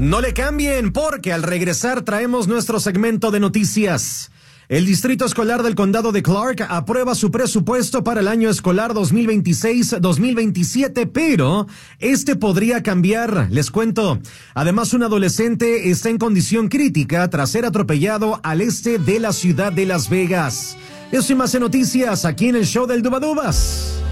No le cambien, porque al regresar traemos nuestro segmento de noticias. El Distrito Escolar del Condado de Clark aprueba su presupuesto para el año escolar 2026-2027, pero este podría cambiar, les cuento. Además, un adolescente está en condición crítica tras ser atropellado al este de la ciudad de Las Vegas. Eso y más en noticias, aquí en el show del Dubadubas.